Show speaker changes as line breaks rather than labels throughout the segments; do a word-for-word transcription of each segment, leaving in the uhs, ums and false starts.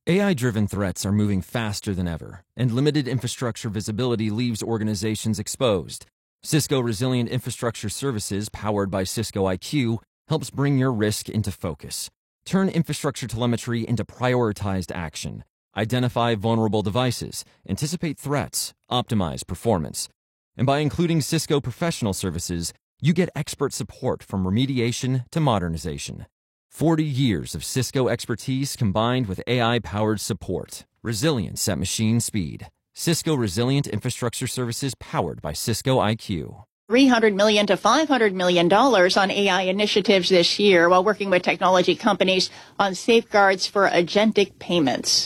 A I-driven threats are moving faster than ever, and limited infrastructure visibility leaves organizations exposed. Cisco Resilient Infrastructure Services, powered by Cisco I Q, helps bring your risk into focus. Turn infrastructure telemetry into prioritized action. Identify vulnerable devices, anticipate threats, optimize performance. And by including Cisco Professional Services, you get expert support from remediation to modernization. forty years of Cisco expertise combined with A I-powered support. Resilience at machine speed. Cisco Resilient Infrastructure Services powered by Cisco I Q.
three hundred million dollars to five hundred million dollars on A I initiatives this year while working with technology companies on safeguards for agentic payments.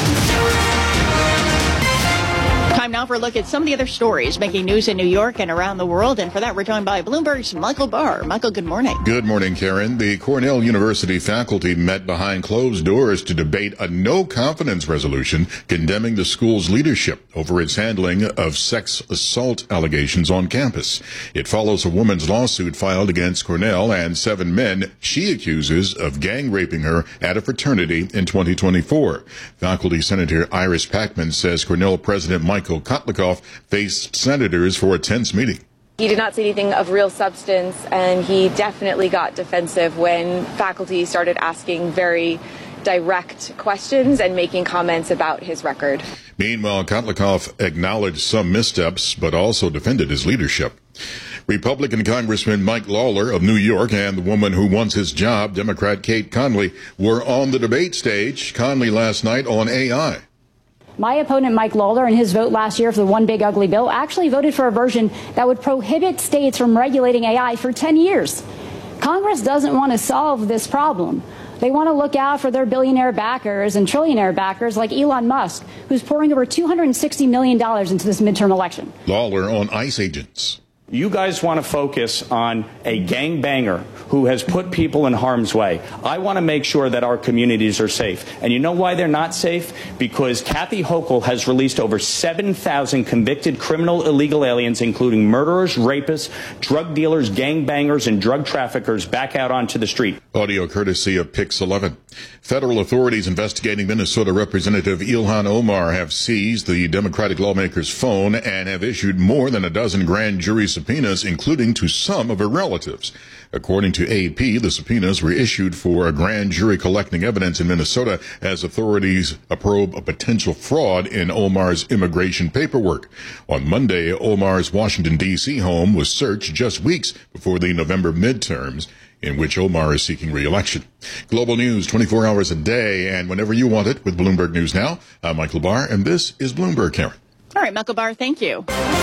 Time now for a look at some of the other stories making news in New York and around the world. And for that, we're joined by Bloomberg's Michael Barr. Michael, good morning.
Good morning, Karen. The Cornell University faculty met behind closed doors to debate a no-confidence resolution condemning the school's leadership over its handling of sex assault allegations on campus. It follows a woman's lawsuit filed against Cornell and seven men she accuses of gang raping her at a fraternity in twenty twenty-four. Faculty Senator Iris Packman says Cornell President Michael Kotlikoff faced senators for a tense meeting.
He did not say anything of real substance, and he definitely got defensive when faculty started asking very direct questions and making comments about his record.
Meanwhile, Kotlikoff acknowledged some missteps, but also defended his leadership. Republican Congressman Mike Lawler of New York and the woman who wants his job, Democrat Kate Conley, were on the debate stage. Conley last night on A I.
My opponent, Mike Lawler, in his vote last year for the One Big Ugly Bill, actually voted for a version that would prohibit states from regulating A I for ten years. Congress doesn't want to solve this problem. They want to look out for their billionaire backers and trillionaire backers like Elon Musk, who's pouring over two hundred sixty million dollars into this midterm election.
Lawler on ICE agents.
You guys want to focus on a gangbanger who has put people in harm's way. I want to make sure that our communities are safe. And you know why they're not safe? Because Kathy Hochul has released over seven thousand convicted criminal illegal aliens, including murderers, rapists, drug dealers, gangbangers, and drug traffickers, back out onto the street.
Audio courtesy of Pix eleven. Federal authorities investigating Minnesota Representative Ilhan Omar have seized the Democratic lawmaker's phone and have issued more than a dozen grand jury subpoenas, including to some of her relatives. According to A P, the subpoenas were issued for a grand jury collecting evidence in Minnesota as authorities probe a potential fraud in Omar's immigration paperwork. On Monday, Omar's Washington, D C home was searched just weeks before the November midterms, in which Omar is seeking re-election. Global news twenty-four hours a day and whenever you want it with Bloomberg News Now. I'm Michael Barr, and this is Bloomberg, Karen.
All right, Michael Barr, thank you.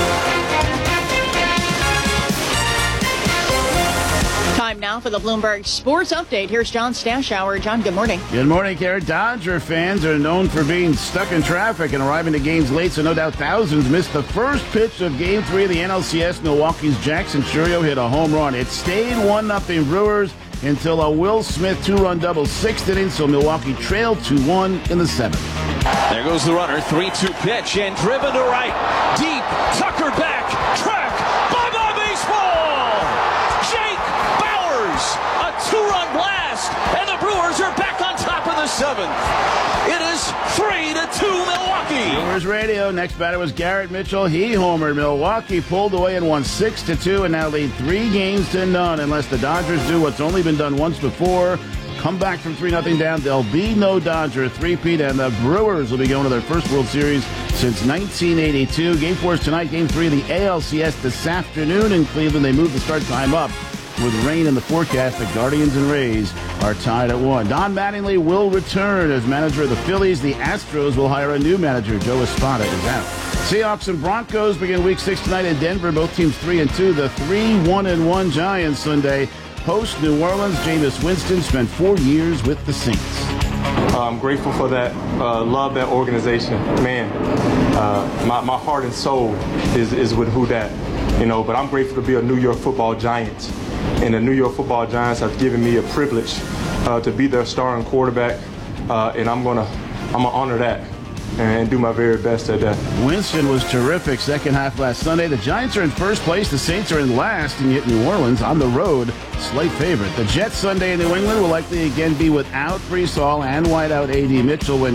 Time now for the Bloomberg Sports Update. Here's John Stashower. John, good morning.
Good morning, Karen. Dodger fans are known for being stuck in traffic and arriving to games late, so no doubt thousands missed the first pitch of Game three of the N L C S. Milwaukee's Jackson Chourio hit a home run. It stayed one nothing Brewers until a Will Smith two-run double sixth inning, so Milwaukee trailed two one in the seventh.
There goes the runner. three two pitch and driven to right. Deep. Tucker back. Track. Bye-bye baseball. Jake Bauers. A two-run blast. And the Brewers are back on top of the seventh. It is three to two Milwaukee.
Brewers radio. Next batter was Garrett Mitchell. He homered. Milwaukee pulled away and won six to two and now lead three games to none unless the Dodgers do what's only been done once before. Come back from three nothing down. There'll be no Dodger three-peat, and the Brewers will be going to their first World Series since nineteen eighty-two. Game four is tonight. Game three of the A L C S this afternoon in Cleveland. They move the start time up. With rain in the forecast, the Guardians and Rays are tied at one. Don Mattingly will return as manager of the Phillies. The Astros will hire a new manager. Joe Espada is out. Seahawks and Broncos begin week six tonight in Denver. Both teams three and two. The three one and one Giants Sunday host New Orleans. Jameis Winston spent four years with the Saints.
I'm grateful for that. Uh, love that organization. Man, uh, my, my heart and soul is, is with who that. You know, but I'm grateful to be a New York Football Giant. And the New York Football Giants have given me a privilege uh, to be their starting quarterback. Uh, and I'm going to I'm gonna honor that and do my very best at that.
Winston was terrific second half last Sunday. The Giants are in first place. The Saints are in last, and yet New Orleans on the road, slight favorite. The Jets Sunday in New England will likely again be without Breece Hall and wideout A D Mitchell when